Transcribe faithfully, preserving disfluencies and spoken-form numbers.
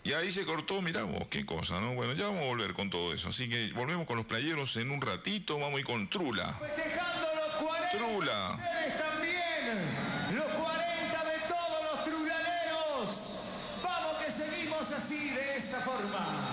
Y ahí se cortó, mirá vos, qué cosa, ¿no? Bueno, ya vamos a volver con todo eso. Así que volvemos con los playeros en un ratito. Vamos a ir con Trula. Festejando los cuarenta. Trula. Ustedes también. Los cuarenta de todos los trulaleros. Vamos que seguimos así, de esta forma.